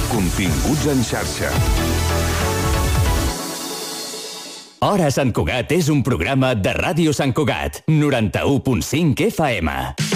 Continguts en xarxa. Hora Sant Cugat és un programa de Ràdio Sant Cugat, 91.5 FM.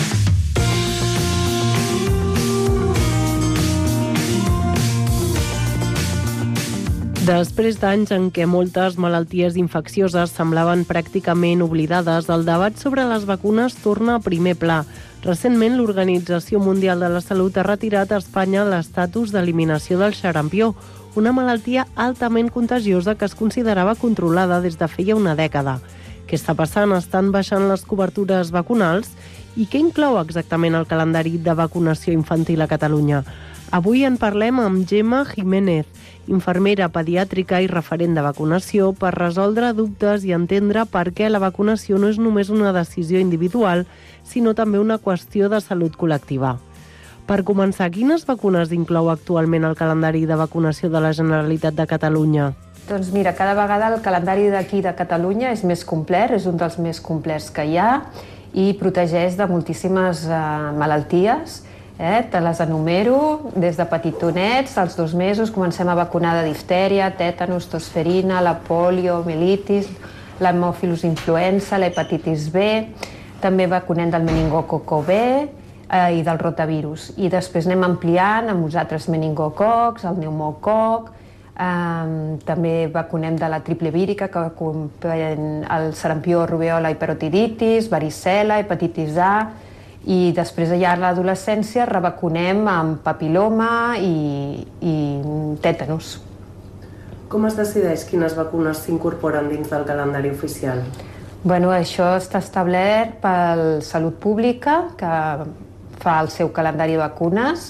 Després d'anys en què moltes malalties infeccioses semblaven pràcticament oblidades, el debat sobre les vacunes torna a primer pla. Recentment, l'Organització Mundial de la Salut ha retirat a Espanya l'estatus d'eliminació del xarampió, una malaltia altament contagiosa que es considerava controlada des de feia una dècada. Què està passant? Estan baixant les cobertures vacunals? I què inclou exactament el calendari de vacunació infantil a Catalunya? Avui en parlem amb Gemma Jiménez, infermera pediàtrica i referent de vacunació, per resoldre dubtes i entendre per què la vacunació no és només una decisió individual, sinó també una qüestió de salut col·lectiva. Per començar, quines vacunes inclou actualment el calendari de vacunació de la Generalitat de Catalunya? Doncs mira, cada vegada el calendari d'aquí de Catalunya és més complet, és un dels més complets que hi ha i protegeix de moltíssimes malalties. Te les enumero, des de petitonets, als 2 mesos comencem a vacunar de diftèria, tètanus, tosferina, la polio, mielitis, l'hemòfilus influenza, la hepatitis B, també vacunem del meningococ B i del rotavirus. I després anem ampliant amb uns altres meningococs, el pneumococ, també vacunem de la triple vírica, que comprèn el sarampió, rubèola i parotiditis, varicel·la, hepatitis A, i després ja a l'adolescència revacunem amb papiloma i tètanus. Com es decideix quines vacunes s'incorporen dins del calendari oficial? Això està establert per Salut Pública, que fa el seu calendari de vacunes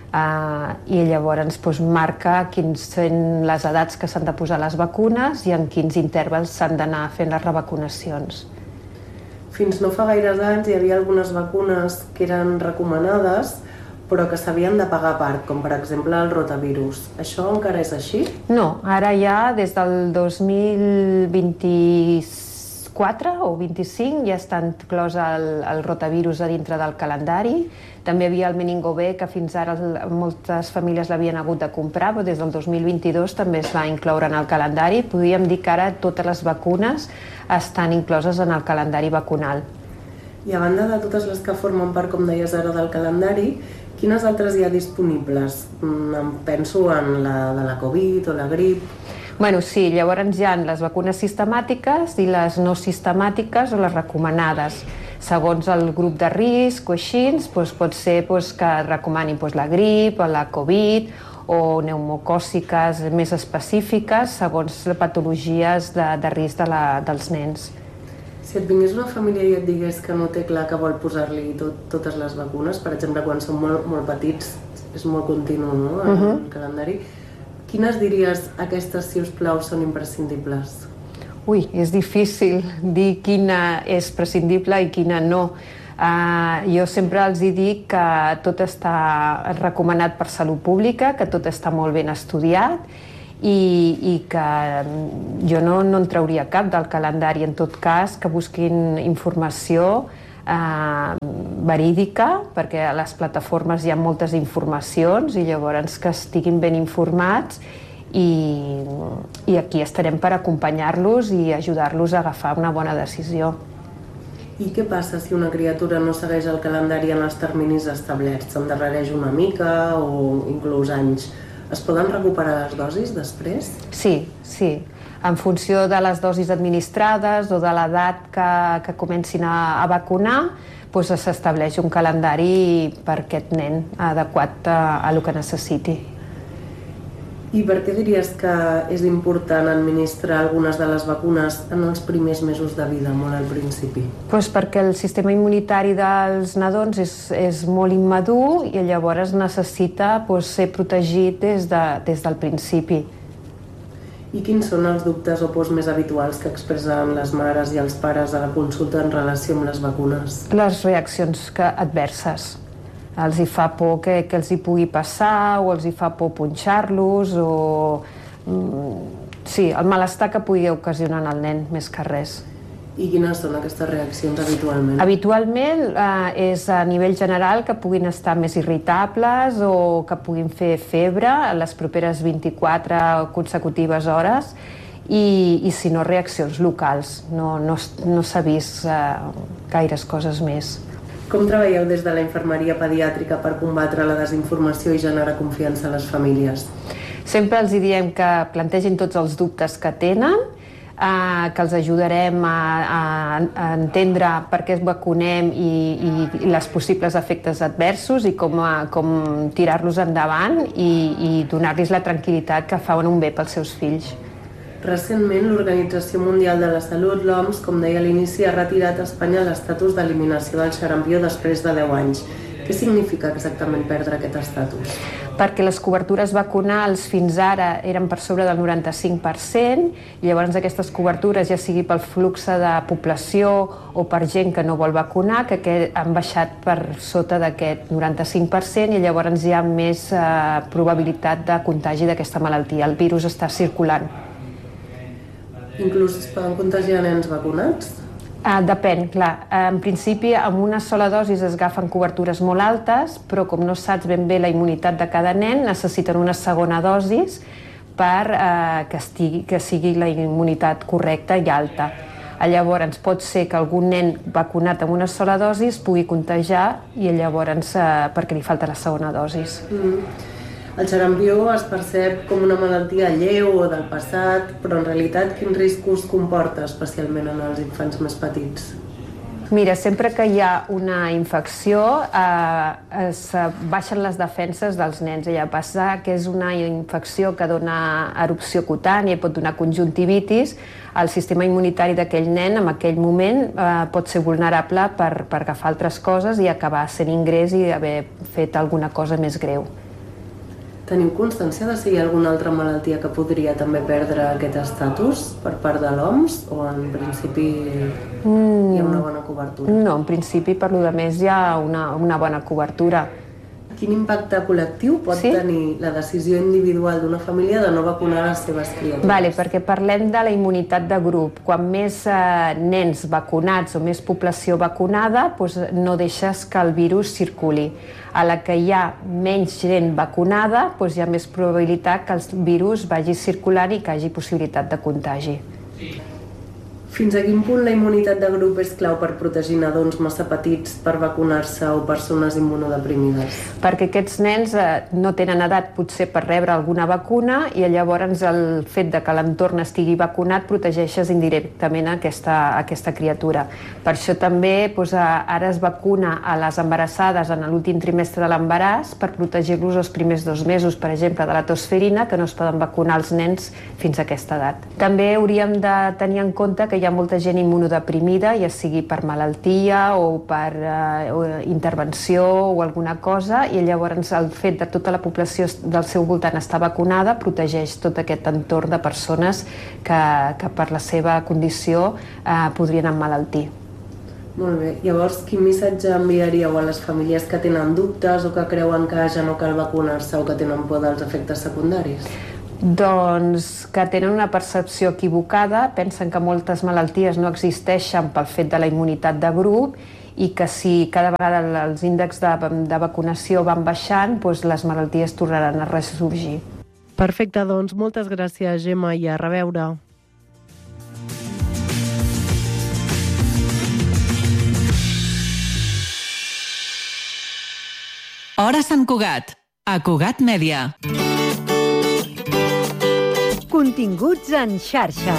i llavors marca quines són les edats que s'han de posar les vacunes i en quins intervals s'han d'anar fent les revacunacions. Fins no fa gaires anys hi havia algunes vacunes que eren recomanades però que s'havien de pagar a part, com per exemple el rotavirus. Això encara és així? No, ara ja des del 2024 o 25 ja està inclòs el rotavirus a dintre del calendari. També hi havia el meningo B, que fins ara moltes famílies l'havien hagut de comprar, però des del 2022 també es va incloure en el calendari. Podríem dir que ara totes les vacunes estan incloses en el calendari vacunal. I a banda de totes les que formen part, com deies ara, del calendari, quines altres hi ha disponibles? Penso en la de la Covid o la grip. Sí, llavors hi ha les vacunes sistemàtiques i les no sistemàtiques o les recomanades. Segons el grup de risc o així, pot ser que recomanin la grip o la Covid o pneumocòciques més específiques segons les patologies de risc dels nens. Si et vingués una família i et digués que no té clar que vol posar-li totes les vacunes, per exemple, quan són molt petits, és molt continu, no?, el calendari, quines diries aquestes, si us plau, són imprescindibles? És difícil dir quina és prescindible i quina no. Jo sempre els dic que tot està recomanat per Salut Pública, que tot està molt ben estudiat i que jo no en trauria cap del calendari. En tot cas, que busquin informació verídica, perquè a les plataformes hi ha moltes informacions i llavors que estiguin ben informats i aquí estarem per acompanyar-los i ajudar-los a agafar una bona decisió. I què passa si una criatura no segueix el calendari en els terminis establerts? S'endarrereix una mica o inclús anys? Es poden recuperar les dosis després? Sí. En funció de les dosis administrades o de l'edat que comencin a vacunar, s'estableix un calendari per aquest nen adequat a el que necessiti. I per què diries que és important administrar algunes de les vacunes en els primers mesos de vida, molt al principi? Perquè el sistema immunitari dels nadons és molt immadur i llavors necessita ser protegit des del principi. I quins són els dubtes o pors més habituals que expressen les mares i els pares a la consulta en relació amb les vacunes? Les reaccions adverses. Els hi fa por que els hi pugui passar o els hi fa por punxar-los o... Sí, el malestar que pugui ocasionar al nen, més que res. I quines són aquestes reaccions habitualment? Habitualment és a nivell general que puguin estar més irritables o que puguin fer febre a les properes 24 consecutives hores i si no, reaccions locals. No s'ha vist gaires coses més. Com treballeu des de la infermeria pediàtrica per combatre la desinformació i generar confiança a les famílies? Sempre els diem que plantegin tots els dubtes que tenen, que els ajudarem a entendre per què es vacunem i les possibles efectes adversos i com tirar-los endavant i donar-los la tranquil·litat que fan un bé pels seus fills. Recentment, l'Organització Mundial de la Salut, l'OMS, com deia a l'inici, ha retirat a Espanya l'estatus d'eliminació del xarampió després de 10 anys. Què significa exactament perdre aquest estatus? Perquè les cobertures vacunals fins ara eren per sobre del 95%, i llavors aquestes cobertures, ja sigui pel flux de població o per gent que no vol vacunar, que han baixat per sota d'aquest 95% i llavors hi ha més probabilitat de contagi d'aquesta malaltia. El virus està circulant. Inclús es poden contagiar nens vacunats? Depèn, clar. En principi, amb una sola dosi es agafen cobertures molt altes, però com no saps ben bé la immunitat de cada nen, necessiten una segona dosi per que sigui la immunitat correcta i alta. Llavors, pot ser que algun nen vacunat amb una sola dosi es pugui contagiar i llavors perquè li falta la segona dosi. El xarampió es percep com una malaltia lleu o del passat, però en realitat quins riscos comporta, especialment en els infants més petits? Mira, sempre que hi ha una infecció es baixen les defenses dels nens. Ja passa que és una infecció que dona erupció cutània i pot donar conjuntivitis. El sistema immunitari d'aquell nen en aquell moment pot ser vulnerable per agafar altres coses i acabar sent ingrés i haver fet alguna cosa més greu. Teniu constància de si hi ha alguna altra malaltia que podria també perdre aquest estatus per part de l'OMS o en principi hi ha una bona cobertura? No, en principi per lo de més hi ha una bona cobertura. Quin impacte col·lectiu pot tenir la decisió individual d'una família de no vacunar les seves criatures? Perquè parlem de la immunitat de grup. Quan més nens vacunats o més població vacunada, no deixes que el virus circuli. A la que hi ha menys gent vacunada, hi ha més probabilitat que el virus vagi circulant i que hi hagi possibilitat de contagi. Fins a quin punt la immunitat de grup és clau per protegir nadons massa petits per vacunar-se o persones immunodeprimides? Perquè aquests nens no tenen edat potser per rebre alguna vacuna i llavors el fet de que l'entorn estigui vacunat protegeixes indirectament aquesta criatura. Per això també ara es vacuna a les embarassades en l'últim trimestre de l'embaràs per protegir-los els primers 2 mesos, per exemple, de la tosferina, que no es poden vacunar els nens fins a aquesta edat. També hauríem de tenir en compte que hi ha molta gent immunodeprimida, ja sigui per malaltia o per intervenció o alguna cosa, i llavors el fet de tota la població del seu voltant estar vacunada protegeix tot aquest entorn de persones que per la seva condició podrien emmalaltir. Molt bé. Llavors, quin missatge enviaríeu a les famílies que tenen dubtes o que creuen que ja no cal vacunar-se o que tenen por dels efectes secundaris? Doncs que tenen una percepció equivocada, pensen que moltes malalties no existeixen pel fet de la immunitat de grup i que si cada vegada els índexs de vacunació van baixant, les malalties tornaran a ressorgir. Perfecte, doncs moltes gràcies, Gemma, i a reveure. Hora Sant Cugat, a Cugat Mèdia. Continguts en xarxa.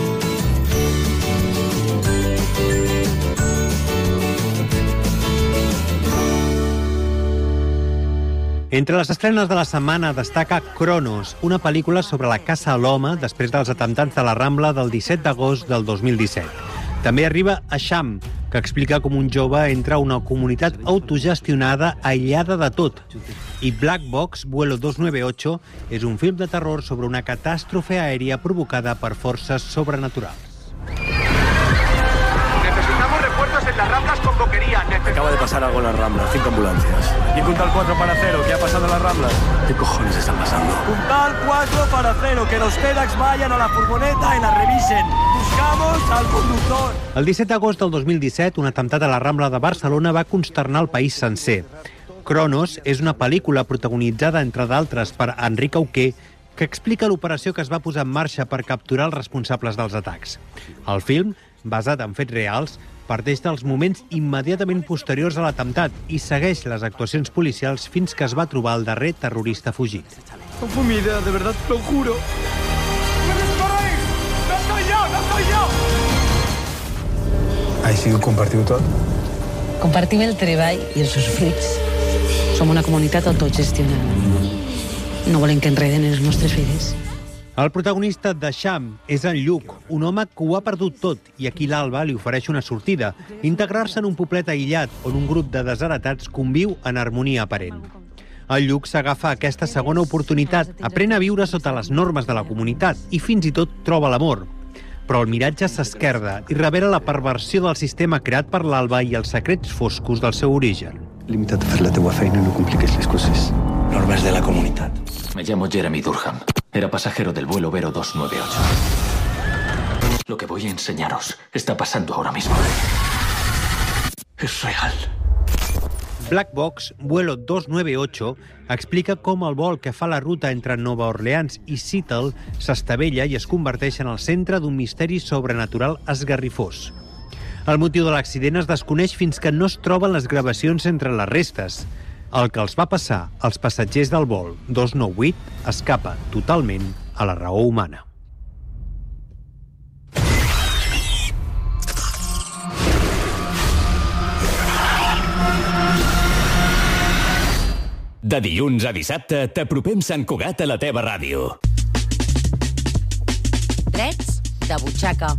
Entre les estrenes de la setmana destaca Cronos, una pel·lícula sobre la caça a l'home després dels atemptats de la Rambla del 17 d'agost del 2017. També arriba Eixam, que explica com un jove entra a una comunitat autogestionada aïllada de tot. I Black Box, Vuelo 298, és un film de terror sobre una catàstrofe aèria provocada per forces sobrenaturals. Necesitamos refuerzos en las Ramblas con boquería. Acaba de pasar algo en las Ramblas, 5 ambulancias. Y Puntal 4 para 0, ¿qué ha pasado en las Ramblas? ¿Qué cojones están pasando? Puntal 4 para 0, que los TEDx vayan a la furgoneta y la revisen. Buscamos al conductor. El 17 d'agost del 2017, un atemptat a la Rambla de Barcelona va consternar el país sencer. Cronos és una pel·lícula protagonitzada, entre d'altres, per Enric Auqué, que explica l'operació que es va posar en marxa per capturar els responsables dels atacs. El film, basat en fets reals, parteix dels moments immediatament posteriors a l'atemptat i segueix les actuacions policials fins que es va trobar el darrer terrorista fugit. No fue mi idea, de verdad, lo juro. ¡No disparéis! ¡No soy yo! ¡No soy yo! Ha sigut compartiu tot? Compartim el treball i els fruits. Som una comunitat autogestionada. No volem que enreden les nostres vides. El protagonista de Xam és en Lluc, un home que ho ha perdut tot i aquí l'Alba li ofereix una sortida, integrar-se en un poblet aïllat on un grup de desheretats conviu en harmonia aparent. El Lluc s'agafa aquesta segona oportunitat, aprèn a viure sota les normes de la comunitat i fins i tot troba l'amor. Però el miratge s'esquerda i revela la perversió del sistema creat per l'Alba i els secrets foscos del seu origen. Limita't a fer la teua feina i no compliques les coses. Normes de la comunitat. Me llamo Jeremy Durham. Era pasajero del vuelo Vero 298. Lo que voy a enseñaros está pasando ahora mismo. Es real. Black Box, vuelo 298, explica com el vol que fa la ruta entre Nova Orleans i Seattle s'estavella i es converteix en el centre d'un misteri sobrenatural esgarrifós. El motiu de l'accident es desconeix fins que no es troben les gravacions entre les restes. El que els va passar als passatgers del vol 298 escapa totalment a la raó humana. De dilluns a dissabte t'apropem Sant Cugat a la teva ràdio. Drets de butxaca.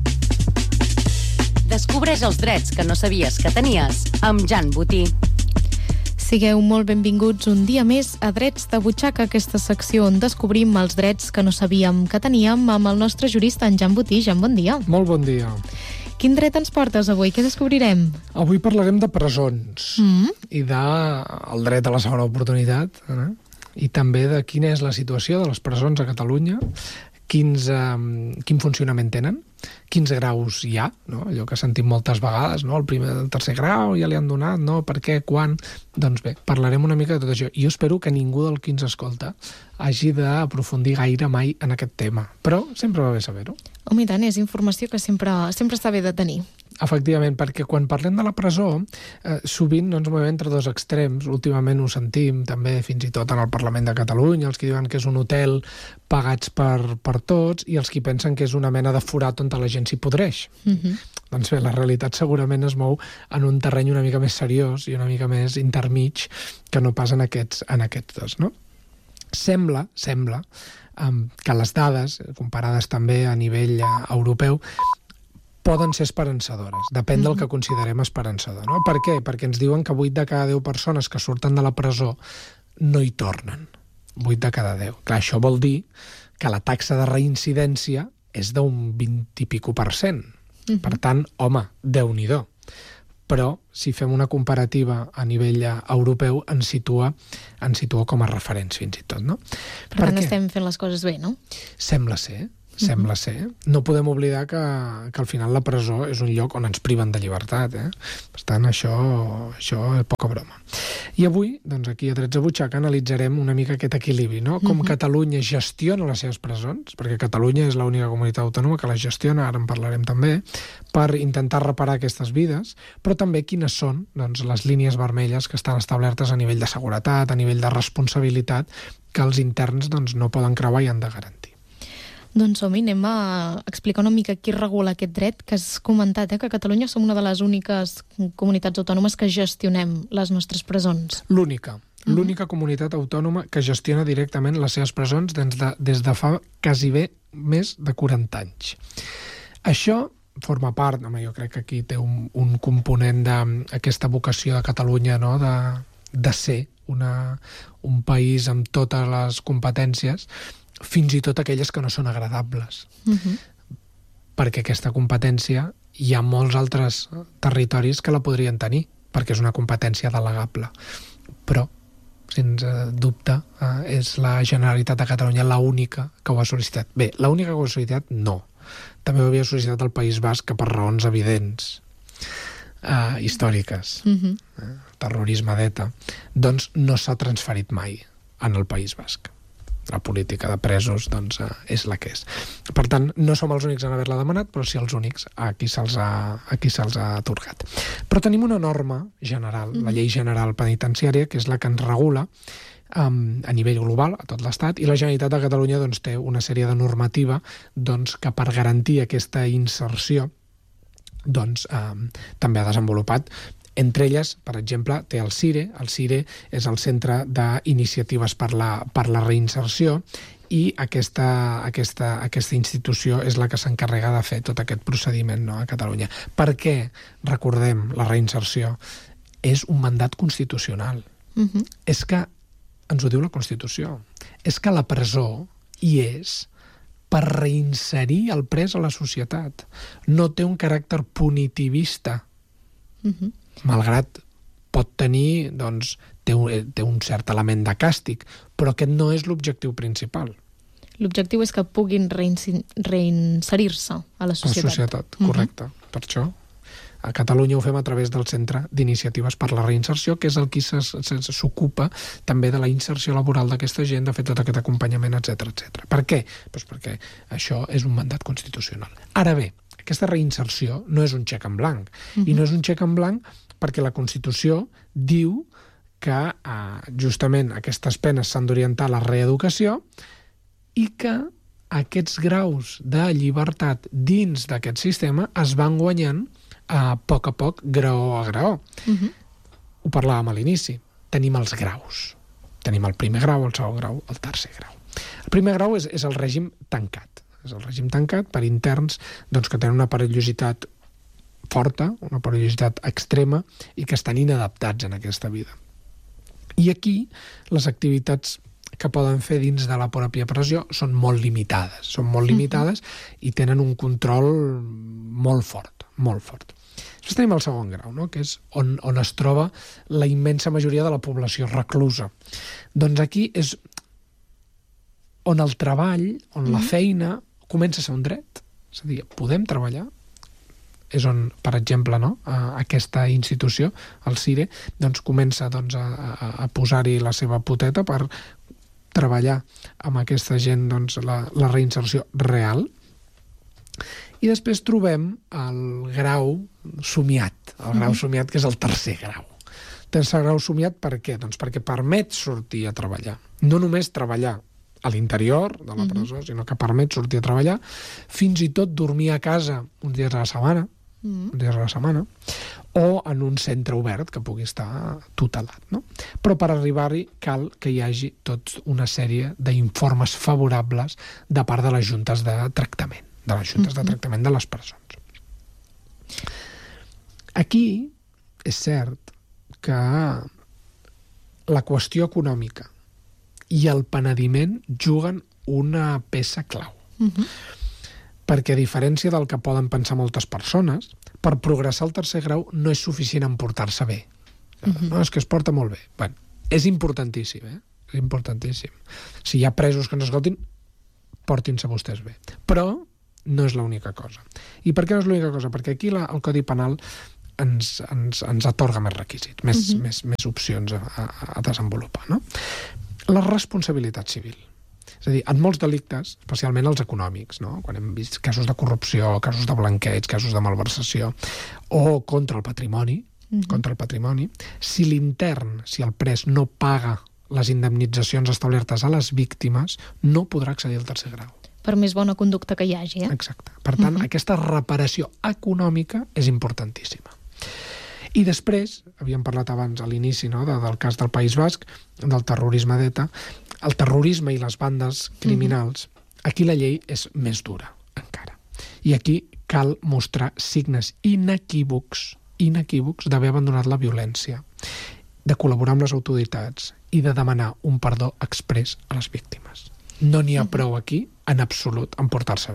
Descobreix els drets que no sabies que tenies amb Jan Botí. Sigueu molt benvinguts un dia més a Drets de Butxaca, aquesta secció on descobrim els drets que no sabíem que teníem amb el nostre jurista, en Jan Botí. Jan, bon dia. Molt bon dia. Quin dret ens portes avui? Què descobrirem? Avui parlarem de presons i del dret a la segona oportunitat, i també de quina és la situació de les presons a Catalunya, quin funcionament tenen, quins graus hi ha, no? Allò que sentim moltes vegades, no? El primer del tercer grau ja li han donat, no? Per què, quan? Doncs bé, parlarem una mica de tot això. I jo espero que ningú del qui ens escolta hagi d'aprofundir gaire mai en aquest tema, però sempre va bé saber-ho. Home, i tant, és informació que sempre està bé de tenir. Efectivament, perquè quan parlem de la presó, sovint no ens movem entre dos extrems. Últimament ho sentim també fins i tot en el Parlament de Catalunya, els que diuen que és un hotel pagats per tots i els que pensen que és una mena de forat on la gent s'hi podreix. Doncs bé, la realitat segurament es mou en un terreny una mica més seriós i una mica més intermig que no pas en aquests dos, no? Sembla que les dades, comparades també a nivell europeu, poden ser esperançadores, depèn del que considerem esperançador, no? Per què? Perquè ens diuen que 8 de cada 10 persones que surten de la presó no hi tornen. 8 de cada 10. Clar, això vol dir que la taxa de reincidència és d'un 20 i pico %. Per tant, home, Déu-n'hi-do. Però, si fem una comparativa a nivell europeu, ens situa com a referents, fins i tot, no? Per tant, estem fent les coses bé, no? Sembla ser. No podem oblidar que al final la presó és un lloc on ens priven de llibertat, Per tant, això és poca broma. I avui, doncs aquí a Drets de Butxaca, analitzarem una mica aquest equilibri, no? Com Catalunya gestiona les seves presons, perquè Catalunya és l'única comunitat autònoma que les gestiona, ara en parlarem també, per intentar reparar aquestes vides, però també quines són, doncs, les línies vermelles que estan establertes a nivell de seguretat, a nivell de responsabilitat, que els interns doncs, no poden creuar i han de garantir. Doncs som-hi, anem a explicar una mica qui regula aquest dret, que has comentat, que a Catalunya som una de les úniques comunitats autònomes que gestionem les nostres presons. L'única comunitat autònoma que gestiona directament les seves presons des de fa quasi bé més de 40 anys. Això forma part, jo crec que aquí té un component d'aquesta vocació de Catalunya, no? de ser un país amb totes les competències, fins i tot aquelles que no són agradables. perquè aquesta competència hi ha molts altres territoris que la podrien tenir, perquè és una competència delegable. Però, sens dubte, és la Generalitat de Catalunya l'única que ho ha sol·licitat. Bé, l'única que ho ha sol·licitat, no. També ho havia sol·licitat el País Basc, que per raons evidents, històriques, terrorisme d'ETA, doncs no s'ha transferit mai en el País Basc. La política de presos doncs, és la que és. Per tant, no som els únics en haver-la demanat, però sí els únics a qui se'ls ha atorgat. Però tenim una norma general, la Llei General Penitenciària, que és la que ens regula a nivell global, a tot l'Estat, i la Generalitat de Catalunya doncs, té una sèrie de normativa doncs, que per garantir aquesta inserció doncs, també ha desenvolupat. Entre elles, per exemple, té el CIRE. El CIRE és el Centre d'Iniciatives per la Reinserció, i aquesta institució és la que s'encarrega de fer tot aquest procediment, no, a Catalunya. Per què, recordem, la reinserció és un mandat constitucional? És que, ens ho diu la Constitució, és que la presó hi és per reinserir el pres a la societat. No té un caràcter punitivista. Malgrat pot tenir, doncs, té un cert element de càstig, però aquest no és l'objectiu principal. L'objectiu és que puguin reinserir-se a la societat. A la societat, correcte. Per això, a Catalunya ho fem a través del Centre d'Iniciatives per la Reinserció, que és el qui s'ocupa també de la inserció laboral d'aquesta gent, de fer tot aquest acompanyament, etc. Per què? Doncs perquè això és un mandat constitucional. Ara bé, aquesta reinserció no és un xec en blanc. I no és un xec en blanc perquè la Constitució diu que justament aquestes penes s'han d'orientar a la reeducació i que aquests graus de llibertat dins d'aquest sistema es van guanyant a poc, graó a graó. Ho parlàvem a l'inici. Tenim els graus. Tenim el primer grau, el segon grau, el tercer grau. El primer grau és el règim tancat. És el règim tancat per interns doncs, que tenen una perillositat forta, una perillositat extrema, i que estan inadaptats en aquesta vida. I aquí les activitats que poden fer dins de la pròpia presó són molt limitades, i tenen un control molt fort. Després tenim el segon grau, no? Que és on es troba la immensa majoria de la població reclusa. Doncs aquí és on el treball, on la feina comença a ser un dret. És a dir, podem treballar. És on, per exemple, no, aquesta institució, el CIRE, doncs comença a posar-hi la seva poteta per treballar amb aquesta gent doncs, la reinserció real. I després trobem el grau somiat, que és el tercer grau. El tercer grau somiat per què? Doncs perquè permet sortir a treballar. No només treballar a l'interior de la presó, sinó que permet sortir a treballar, fins i tot dormir a casa uns dies a la setmana, o en un centre obert que pugui estar tutelat. No? Però per arribar-hi cal que hi hagi tota una sèrie d'informes favorables de part de les juntes de tractament, de les persones. Aquí és cert que la qüestió econòmica i el penediment juguen una peça clau. Perquè a diferència del que poden pensar moltes persones, per progressar al tercer grau no és suficient en portar-se bé. No, és que es porta molt bé. Bueno, és importantíssim, És importantíssim. Si hi ha presos que ens escoltin, portin-se vostès bé. Però no és l'única cosa. I per què no és l'única cosa? Perquè aquí el Codi Penal ens atorga més requisits, més opcions a desenvolupar. No? La responsabilitat civil. És a dir, en molts delictes, especialment els econòmics, no? Quan hem vist casos de corrupció, casos de blanqueig, casos de malversació, o contra el patrimoni, si l'intern, si el pres no paga les indemnitzacions establertes a les víctimes, no podrà accedir al tercer grau. Per més bona conducta que hi hagi. Exacte. Per tant, aquesta reparació econòmica és importantíssima. I després, havíem parlat abans a l'inici del cas del País Basc, del terrorisme d'ETA, el terrorisme i les bandes criminals, aquí la llei és més dura, encara. I aquí cal mostrar signes inequívocs d'haver abandonat la violència, de col·laborar amb les autoritats i de demanar un perdó exprés a les víctimes. No n'hi ha prou aquí, en absolut, en portar-se bé.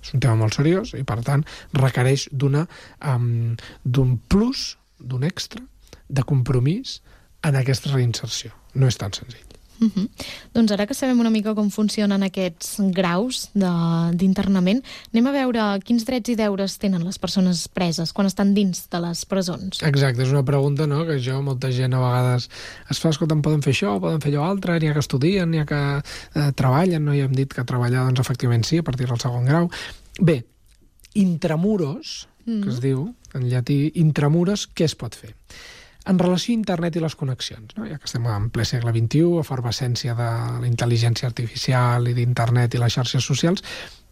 És un tema molt seriós i, per tant, requereix d'un plus, d'un extra, de compromís en aquesta reinserció. No és tan senzill. Doncs ara que sabem una mica com funcionen aquests graus d'internament, anem a veure quins drets i deures tenen les persones preses quan estan dins de les presons. Exacte, és una pregunta, no?, que molta gent a vegades es fa, escolta, poden fer això, poden fer allò altre, n'hi ha que estudien, n'hi ha que treballen, no? Ja hem dit que treballar, doncs, efectivament sí, a partir del segon grau. Bé, intramuros, que es diu en llatí, intramuros, què es pot fer? En relació a internet i les connexions, no? Ja que estem en ple segle XXI, a efervescència de la intel·ligència artificial i d'internet i les xarxes socials,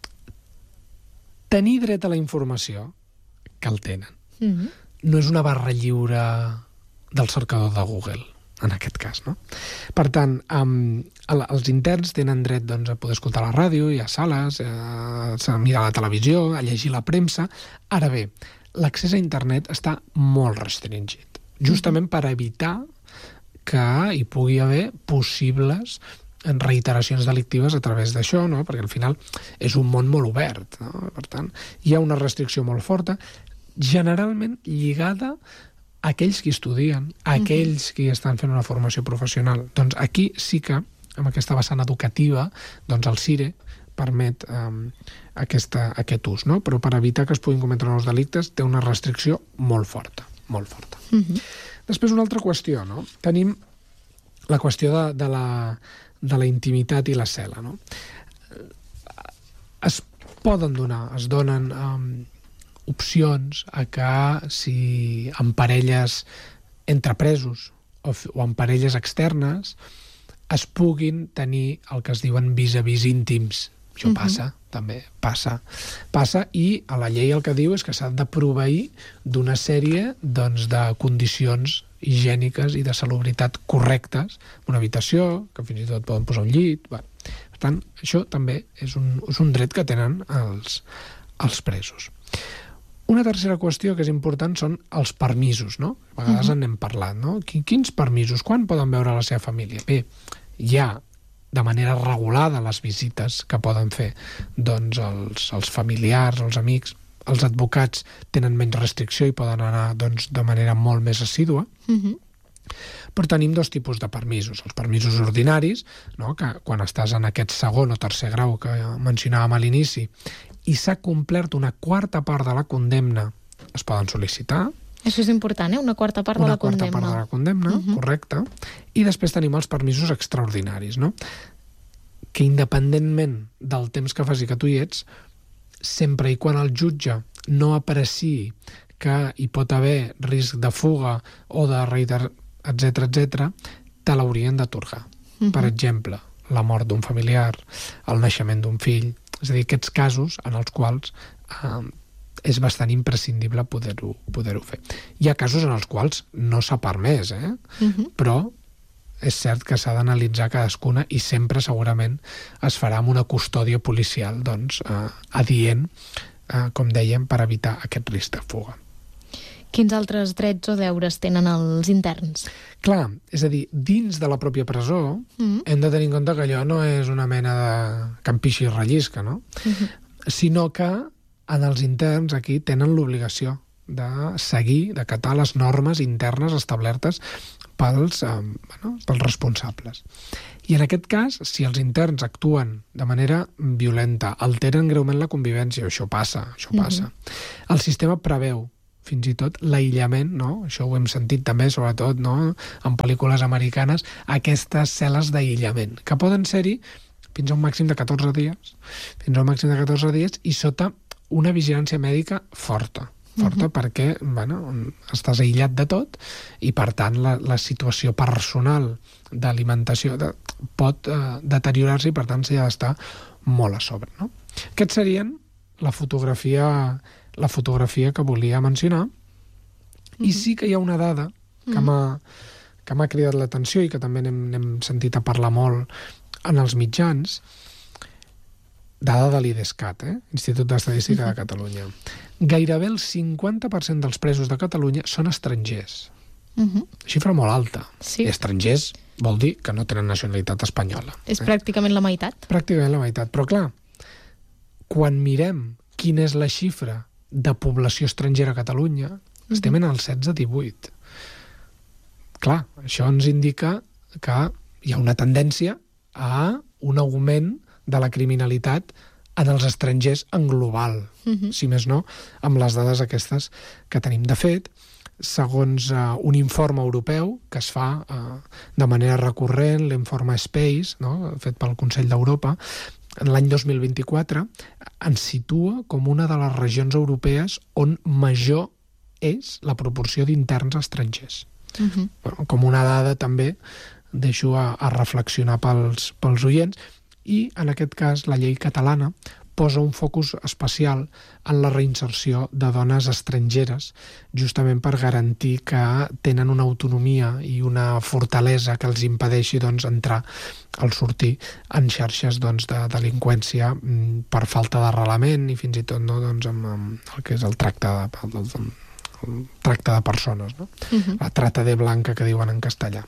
tenir dret a la informació, que el tenen, no és una barra lliure del cercador de Google, en aquest cas, no? Per tant, els interns tenen dret, doncs, a poder escoltar la ràdio, a sales, a mirar la televisió, a llegir la premsa. Ara bé, l'accés a internet està molt restringit, justament per evitar que hi pugui haver possibles reiteracions delictives a través d'això, no? Perquè al final és un món molt obert, no? Per tant, hi ha una restricció molt forta, generalment lligada a aquells qui estudien, a aquells qui estan fent una formació professional. Doncs aquí sí que, amb aquesta vessant educativa, doncs el CIRE permet aquest ús, no? Però per evitar que es puguin cometre nous delictes té una restricció molt forta, molt forta. Després una altra qüestió, no? Tenim la qüestió de la intimitat i la cel·la, no? Es donen opcions a que si en parelles entre presos o en parelles externes es puguin tenir el que es diuen vis-a-vis íntims. Això passa, també passa, i a la llei el que diu és que s'ha de proveir d'una sèrie, doncs, de condicions higièniques i de salubritat correctes, una habitació, que fins i tot poden posar un llit. Bé. Per tant, això també és un dret que tenen els presos. Una tercera qüestió que és important són els permisos, no? A vegades en hem parlat, no? Quins permisos? Quan poden veure la seva família? Bé, hi ha de manera regulada les visites que poden fer, doncs, els familiars, els amics. Els advocats tenen menys restricció i poden anar, doncs, de manera molt més assídua. Però tenim dos tipus de permisos. Els permisos ordinaris, no?, que quan estàs en aquest segon o tercer grau que mencionàvem a l'inici i s'ha complert una quarta part de la condemna, es poden sol·licitar. Això és important, una quarta part de la condemna. Una quarta part de la condemna, correcte. I després tenim els permisos extraordinaris, no?, que independentment del temps que faci que tu hi ets, sempre i quan el jutge no apreciï que hi pot haver risc de fuga o de etc., te l'haurien d'atorgar. Per exemple, la mort d'un familiar, el naixement d'un fill, és a dir, aquests casos en els quals és bastant imprescindible poder-ho fer. Hi ha casos en els quals no s'ha permès, però és cert que s'ha d'analitzar cadascuna i sempre segurament es farà amb una custòdia policial, doncs, adient, com dèiem, per evitar aquest risc de fuga. Quins altres drets o deures tenen els interns? Clar, és a dir, dins de la pròpia presó hem de tenir en compte que allò no és una mena de campixi i rellisca, no? Sinó que en els interns aquí tenen l'obligació de seguir, d'acatar les normes internes establertes pels responsables. I en aquest cas, si els interns actuen de manera violenta, alteren greument la convivència, això passa. El sistema preveu fins i tot l'aïllament, no? Això ho hem sentit també, sobretot, no?, en pel·lícules americanes, aquestes cel·les d'aïllament, que poden ser-hi fins a un màxim de 14 dies, i sota una vigilància mèdica forta, perquè, estàs aïllat de tot i, per tant, la situació personal d'alimentació pot deteriorar-se i, per tant, s'hi ha d'estar molt a sobre, no? Aquests serien la fotografia que volia mencionar. I sí que hi ha una dada que m'ha cridat l'atenció i que també n'hem sentit a parlar molt en els mitjans, dada de l'IDESCAT, Institut d'Estadística de Catalunya. Gairebé el 50% dels presos de Catalunya són estrangers. Xifra molt alta. Sí. I estrangers vol dir que no tenen nacionalitat espanyola. És pràcticament la meitat. Pràcticament la meitat. Però clar, quan mirem quina és la xifra de població estrangera a Catalunya, estem en el 16-18. Clar, això ens indica que hi ha una tendència a un augment de la criminalitat en els estrangers en global, si més no, amb les dades aquestes que tenim. De fet, segons un informe europeu que es fa de manera recurrent, l'informe Space, no?, fet pel Consell d'Europa, l'any 2024 ens situa com una de les regions europees on major és la proporció d'interns estrangers. Bueno, com una dada també deixo a reflexionar pels oients, i en aquest cas la llei catalana posa un focus especial en la reinserció de dones estrangeres, justament per garantir que tenen una autonomia i una fortalesa que els impedeixi entrar o sortir en xarxes de delinqüència per falta d'arrelament i fins i tot amb el que és el tracte de persones, no? La trata de blanca, que diuen en castellà.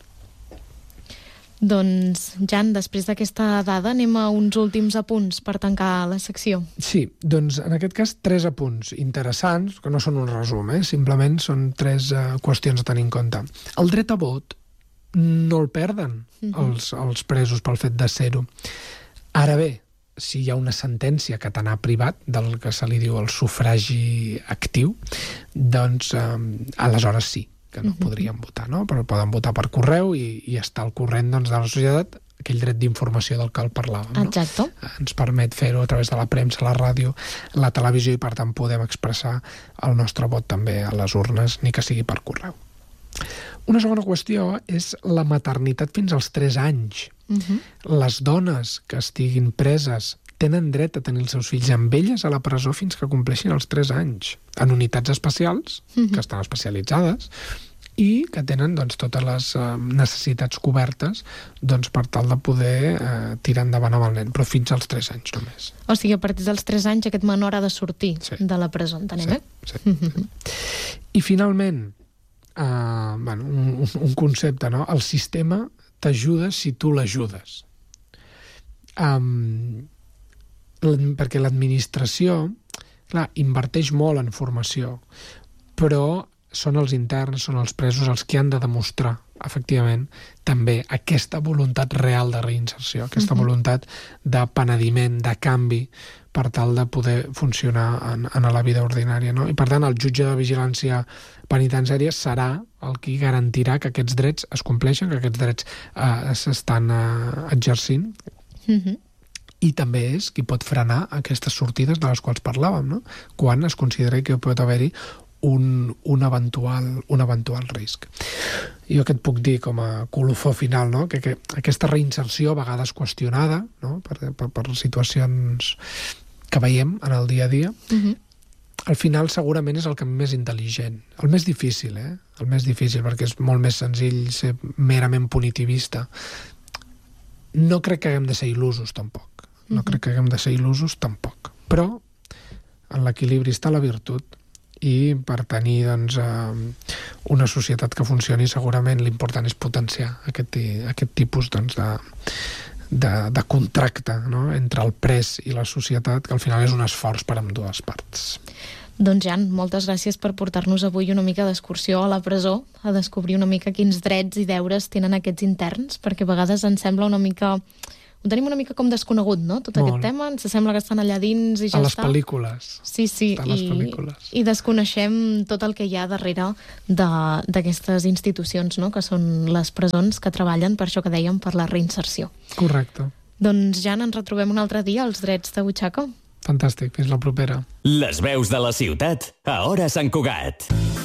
Doncs, Jan, després d'aquesta dada anem a uns últims apunts per tancar la secció. Sí, doncs en aquest cas 3 apunts interessants, que no són un resum, simplement són 3 qüestions a tenir en compte. El dret a vot no el perden els presos pel fet de ser-ho. Ara bé, si hi ha una sentència que te n'ha privat del que se li diu el sufragi actiu, doncs aleshores sí que no podrien votar, no? Però poden votar per correu i estar al corrent de la societat, aquell dret d'informació del que el parlàvem. Exacte. No? Ens permet fer-ho a través de la premsa, la ràdio, la televisió, i per tant podem expressar el nostre vot també a les urnes, ni que sigui per correu. Una segona qüestió és la maternitat fins als 3 anys. Les dones que estiguin preses tenen dret a tenir els seus fills amb elles a la presó fins que compleixin els 3 anys, en unitats especials, que estan especialitzades, i que tenen totes les necessitats cobertes per tal de poder tirar endavant amb el nen, però fins als 3 anys només. O sigui, a partir dels 3 anys aquest menor ha de sortir de la presó, entenem, Sí. I finalment, un concepte, no? El sistema t'ajuda si tu l'ajudes. Perquè l'administració, clar, inverteix molt en formació, però són els interns, són els presos els que han de demostrar, efectivament, també aquesta voluntat real de reinserció, aquesta voluntat de penediment, de canvi, per tal de poder funcionar en la vida ordinària, no? I per tant el jutge de vigilància penitenciària serà el qui garantirà que aquests drets es compleixen, que aquests drets s'estan exercint, i també és qui pot frenar aquestes sortides de les quals parlàvem, no? Quan es consideri que pot haver-hi un eventual risc. Jo què et puc dir com a colofó final, no? Que aquesta reinserció, a vegades qüestionada, no? per situacions que veiem en el dia a dia, al final segurament és el camí més intel·ligent, el més difícil, el més difícil, perquè és molt més senzill ser merament punitivista. No crec que haguem de ser il·lusos, tampoc. Però en l'equilibri està la virtut, i per tenir una societat que funcioni segurament l'important és potenciar aquest tipus de contracte, no? Entre el pres i la societat, que al final és un esforç per ambdues parts. Doncs Jan, moltes gràcies per portar-nos avui una mica d'excursió a la presó, a descobrir una mica quins drets i deures tenen aquests interns, perquè a vegades ens sembla una mica... Ho tenim una mica com desconegut, no? Tot aquest tema, ens sembla que estan allà dins i ja està. A les pel·lícules. Sí, i desconeixem tot el que hi ha darrere d'aquestes institucions, no? Que són les presons que treballen per això que dèiem, per la reinserció. Correcte. Doncs Jan, ens retrobem un altre dia als Drets de Butxaca. Fantàstic, fins la propera. Les veus de la ciutat a Hora Sant Cugat.